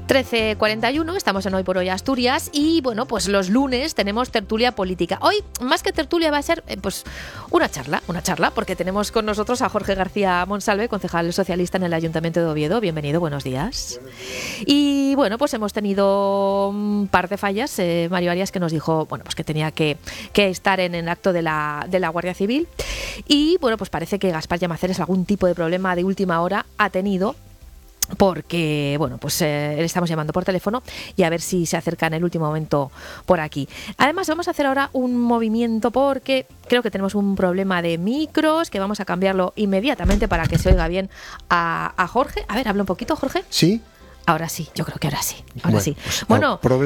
13:41, estamos en Hoy por Hoy Asturias y bueno, pues los lunes tenemos tertulia política. Hoy, más que tertulia, va a ser pues una charla, porque tenemos con nosotros a Jorge García Monsalve, concejal socialista en el Ayuntamiento de Oviedo. Bienvenido, buenos días. Y bueno, pues hemos tenido un par de fallas. Mario Arias, que nos dijo, bueno, pues que tenía que estar en el acto de la Guardia Civil. Y bueno, pues parece que Gaspar Llamazares algún tipo de problema de última hora ha tenido, porque, bueno, pues le estamos llamando por teléfono y a ver si se acerca en el último momento por aquí. Además, vamos a hacer ahora un movimiento porque creo que tenemos un problema de micros, que vamos a cambiarlo inmediatamente para que se oiga bien a Jorge. A ver, habla un poquito, Jorge. ¿Sí? Ahora sí, yo creo que ahora sí. Bueno, sí. Pues, Bueno,